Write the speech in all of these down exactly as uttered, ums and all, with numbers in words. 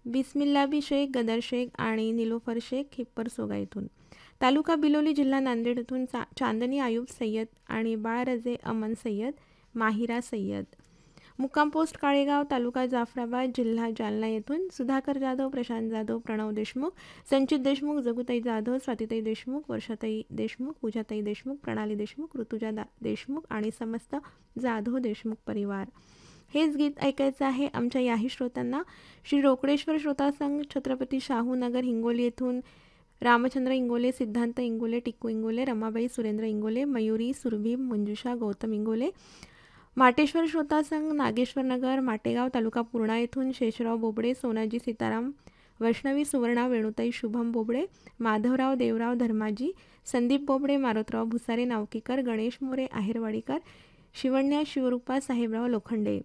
बिस्मिल्लाबी शेख, गदर शेख आणि निलोफर शेख हिप्परसोगा येथून. तालुका बिलोली, जिल्हा नांदेड येथून चा चांदनी आयुब सय्यद आणि बाळरजे अमन सय्यद, माहिरा सय्यद. मुक्काम पोस्ट काळेगाव, तालुका जाफराबाद, जिल्हा जालना येथून सुधाकर जाधव, प्रशांत जाधव, प्रणव देशमुख, संचित देशमुख, जगुताई जाधव, स्वातीताई देशमुख, वर्षाताई देशमुख, पूजाताई देशमुख, प्रणाली देशमुख, ऋतुजा देशमुख आणि समस्त जाधव देशमुख परिवार. हेच गीत ऐकायचं आहे आमच्या याही श्रोत्यांना. श्री रोकडेश्वर श्रोता संघ, छत्रपती शाहू नगर, हिंगोली येथून रामचंद्र इंगोले, सिद्धांत इंगोले, टिक्कू इंगोले, रमाबाई सुरेंद्र इंगोले, मयुरी, सुरभी, मंजुषा, गौतम इंगोले. माटेश्वर श्रोता संघ, नागेश्वर नगर, माटेगाव, तालुका पूर्णा येथून शेषराव बोबडे, सोनाजी सीताराम, वैष्णवी सुवर्णा, वेणुताई शुभम बोबडे, माधवराव देवराव धर्माजी, संदीप बोबडे, मारुतराव भुसारे नावकीकर, गणेश मोरे आहेरवाडीकर, शिवण्या शिवरूपा साहेबराव लोखंडे.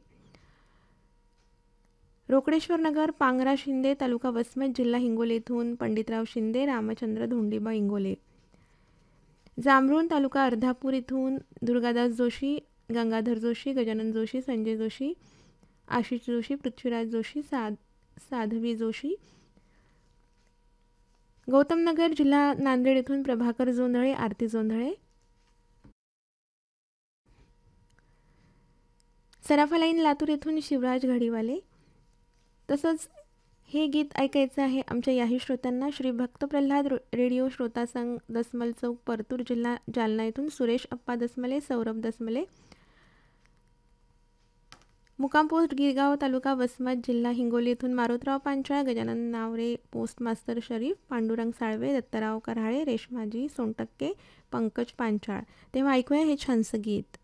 रोकडेश्वर नगर, पांगरा शिंदे, तालुका वसमत, जिल्हा हिंगोली येथून पंडितराव शिंदे, रामचंद्र धोंडीबा इंगोले. जांभरुण, तालुका अर्धापूर येथून दुर्गादास जोशी, गंगाधर जोशी, गजानन जोशी, संजय जोशी, आशिष जोशी, पृथ्वीराज जोशी, साध साध्वी जोशी. गौतम नगर, जिल्हा नांदेड येथून प्रभाकर जोंधळे, आरती जोंधळे. सराफालाईन, लातूर येथून शिवराज घडीवाले. तसंच हे गीत ऐकायचं आहे आमच्या याही श्रोत्यांना. श्री भक्त प्रल्हाद रेडिओ श्रोता संघ, दसमल चौक, परतूर, जिल्हा जालना येथून सुरेश अप्पा दसमले, सौरभ दसमले. मुक्काम पोस्ट गिरगाव, तालुका वसमत, जिल्हा हिंगोली येथून मारुतराव पांचाळ, गजानन नावरे, पोस्ट मास्तर शरीफ, पांडुरंग साळवे, दत्तराव कराळे, रेशमाजी सोनटक्के, पंकज पांचाळ. तेव्हा ऐकूया हे छानसं गीत.